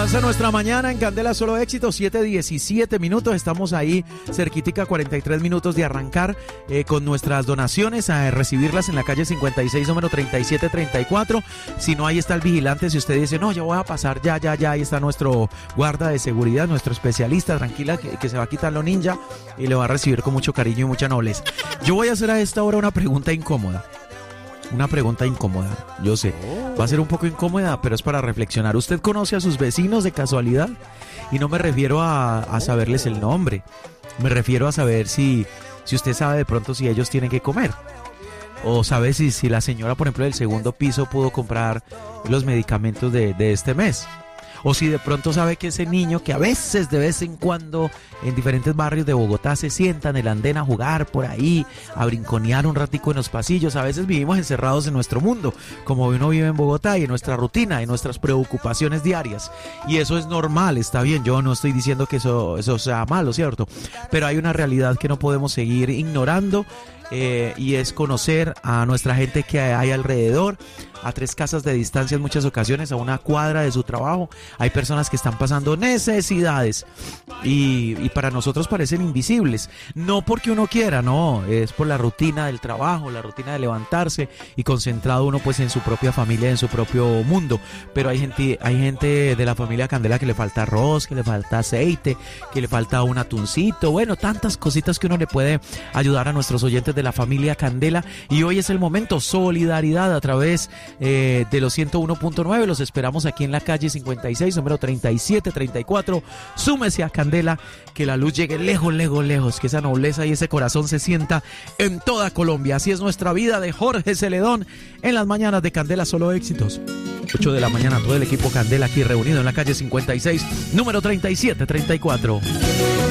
Comienza nuestra mañana en Candela Solo Éxito, 7:17 minutos. Estamos ahí cerquitica, 43 minutos de arrancar con nuestras donaciones, a recibirlas en la calle 56, número 3734. Si no, ahí está el vigilante. Si usted dice, no, yo voy a pasar, ya, ahí está nuestro guarda de seguridad, nuestro especialista, tranquila, que se va a quitar lo ninja y le va a recibir con mucho cariño y mucha nobleza. Yo voy a hacer a esta hora una pregunta incómoda. Una pregunta incómoda, yo sé, va a ser un poco incómoda, pero es para reflexionar. ¿Usted conoce a sus vecinos de casualidad? Y no me refiero a saberles el nombre, me refiero a saber si usted sabe de pronto si ellos tienen que comer. O sabe si la señora, por ejemplo, del segundo piso pudo comprar los medicamentos de este mes. O si de pronto sabe que ese niño que a veces, de vez en cuando, en diferentes barrios de Bogotá se sienta en el andén a jugar por ahí, a brinconear un ratico en los pasillos. A veces vivimos encerrados en nuestro mundo, como uno vive en Bogotá, y en nuestra rutina, en nuestras preocupaciones diarias. Y eso es normal, está bien, yo no estoy diciendo que eso sea malo, ¿cierto? Pero hay una realidad que no podemos seguir ignorando. Y es conocer a nuestra gente que hay alrededor, a 3 casas de distancia en muchas ocasiones, a 1 cuadra de su trabajo. Hay personas que están pasando necesidades y para nosotros parecen invisibles, no porque uno quiera, no, es por la rutina del trabajo, la rutina de levantarse y concentrado uno pues en su propia familia, en su propio mundo. Pero hay gente de la familia Candela que le falta arroz, que le falta aceite, que le falta un atuncito, bueno, tantas cositas que uno le puede ayudar a nuestros oyentes de la familia Candela. Y hoy es el momento, solidaridad a través de los 101.9. Los esperamos aquí en la calle 56, número 3734. Súmese a Candela, que la luz llegue lejos, lejos, lejos, que esa nobleza y ese corazón se sienta en toda Colombia. Así es nuestra vida, de Jorge Celedón en las mañanas de Candela Solo Éxitos. 8 de la mañana, todo el equipo Candela aquí reunido en la calle 56, número 3734.